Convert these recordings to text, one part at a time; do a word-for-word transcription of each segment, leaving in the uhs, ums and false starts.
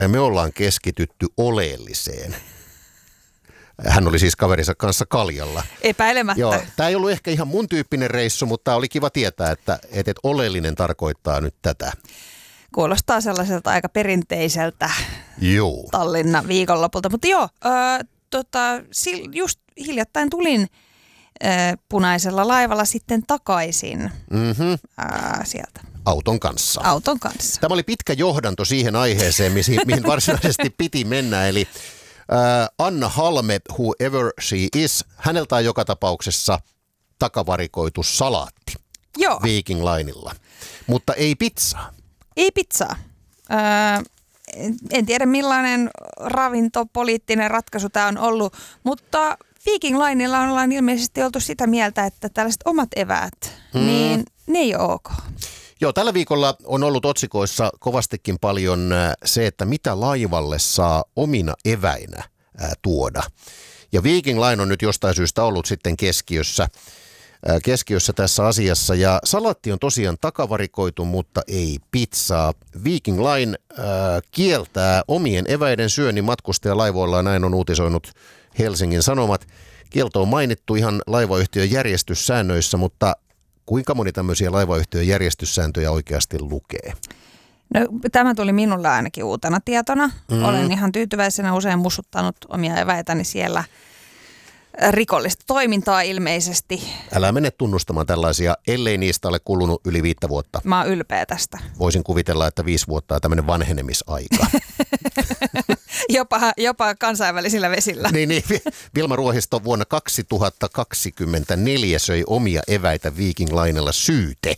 me ollaan keskitytty oleelliseen. Hän oli siis kaverinsa kanssa kaljalla. Epäilemättä. Joo, tämä ei ollut ehkä ihan mun tyyppinen reissu, mutta oli kiva tietää, että, että oleellinen tarkoittaa nyt tätä. Kuulostaa sellaiselta aika perinteiseltä Joo. Tallinna viikonlopulta. Mutta joo, äh, tota, just hiljattain tulin äh, punaisella laivalla sitten takaisin mm-hmm. äh, sieltä. Auton kanssa. Auton kanssa. Tämä oli pitkä johdanto siihen aiheeseen, mihin varsinaisesti piti mennä, eli äh, Anna Halme, whoever she is, häneltä on joka tapauksessa takavarikoitu salaatti Joo. Viking Linella, mutta ei pizzaa. Ei pizzaa. Öö, en, en tiedä millainen ravintopoliittinen ratkaisu tämä on ollut, mutta Viking Linella ollaan ilmeisesti oltu sitä mieltä, että tällaiset omat eväät, hmm. niin ne ei ole ok. Joo, tällä viikolla on ollut otsikoissa kovastikin paljon se, että mitä laivalle saa omina eväinä ää, tuoda. Ja Viking Line on nyt jostain syystä ollut sitten keskiössä, ää, keskiössä tässä asiassa. Ja salatti on tosiaan takavarikoitu, mutta ei pizzaa. Viking Line ää, kieltää omien eväiden syönnin matkustajalaivoilla, näin on uutisoinut Helsingin Sanomat. Kielto on mainittu ihan laivayhtiön järjestyssäännöissä, mutta kuinka moni tämmöisiä laivayhtiön järjestyssääntöjä oikeasti lukee? No, tämä tuli minulle ainakin uutena tietona. Mm. Olen ihan tyytyväisenä usein mussuttanut omia eväitäni siellä. Rikollista toimintaa ilmeisesti. Älä mene tunnustamaan tällaisia, ellei niistä ole kulunut yli viittä vuotta. Mä oon ylpeä tästä. Voisin kuvitella, että viisi vuotta on tämmöinen vanhenemisaika. jopa, jopa kansainvälisillä vesillä. niin, niin, Vilma Ruohisto vuonna kaksituhattakaksikymmentäneljä söi omia eväitä Viking Linella syyte.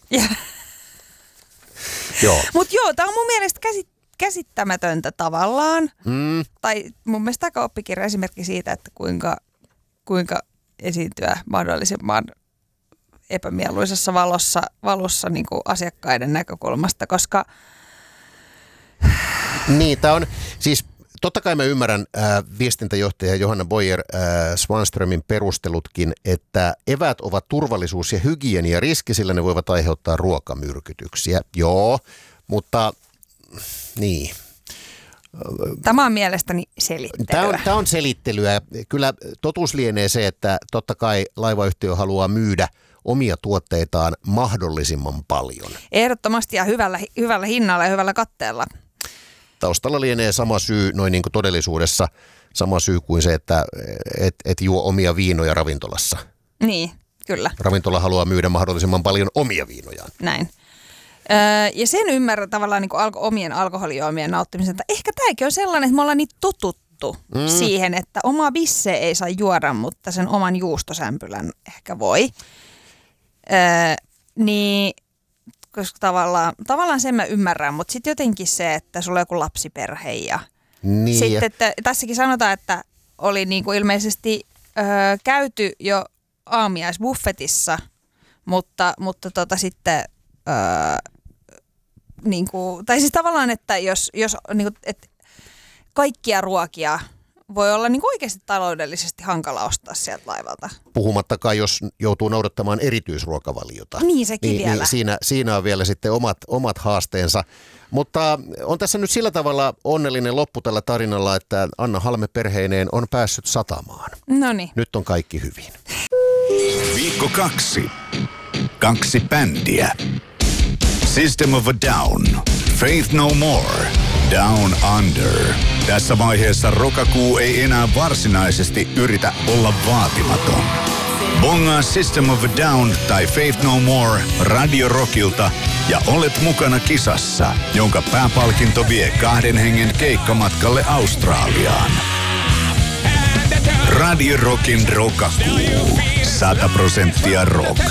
joo. Mutta joo, tämä on mun mielestä käsit, käsittämätöntä tavallaan. Mm. Tai mun mielestä aika oppikirja esimerkki siitä, että kuinka, kuinka esiintyä mahdollisimman epämieluisessa valossa, valossa niin kuin asiakkaiden näkökulmasta, koska... Niin, tämä on siis... Totta kai mä ymmärrän äh, viestintäjohtaja Johanna Boyer äh, Swanströmin perustelutkin, että eväät ovat turvallisuus- ja hygieniariski, sillä ne voivat aiheuttaa ruokamyrkytyksiä. Joo, mutta niin. Tämä on mielestäni selittelyä. Tämä on, tämä on selittelyä. Kyllä totuus lienee se, että totta kai laivayhtiö haluaa myydä omia tuotteitaan mahdollisimman paljon. Ehdottomasti ja hyvällä, hyvällä hinnalla ja hyvällä katteella. Taustalla lienee sama syy noin niin kuin todellisuudessa, sama syy kuin se, että et, et juo omia viinoja ravintolassa. Niin, kyllä. Ravintola haluaa myydä mahdollisimman paljon omia viinojaan. Näin. Öö, ja sen ymmärrän tavallaan niin kuin alko, omien alkoholijuomien nauttimisen, että ehkä tämäkin on sellainen, että me ollaan niin totuttu mm. siihen, että oma bisse ei saa juoda, mutta sen oman juustosämpylän ehkä voi. Öö, niin... Koska tavallaan, tavallaan sen mä ymmärrän, mutta sitten jotenkin se, että sulla on joku lapsiperhe ja niin. Sitten että, tässäkin sanotaan, että oli niinku ilmeisesti öö, käyty jo aamiaisbuffetissa, mutta, mutta tota sitten, öö, niinku, tai siis tavallaan, että jos, jos niinku, et kaikkia ruokia voi olla niinku oikeasti taloudellisesti hankala ostaa sieltä laivalta. Puhumattakaan, jos joutuu noudattamaan erityisruokavaliota. Niin, sekin niin, vielä. Niin siinä, siinä on vielä sitten omat, omat haasteensa. Mutta on tässä nyt sillä tavalla onnellinen loppu tällä tarinalla, että Anna Halme perheineen on päässyt satamaan. Noniin. Nyt on kaikki hyvin. Viikko kaksi. Kaksi bändiä. System of a Down. Faith No More. Down Under. Tässä vaiheessa rokakuu ei enää varsinaisesti yritä olla vaatimaton. Bongaa System of a Down tai Faith No More Radio Rockilta ja olet mukana kisassa, jonka pääpalkinto vie kahden hengen keikkamatkalle Australiaan. Radio Rockin rokakuu. Sata prosenttia rock.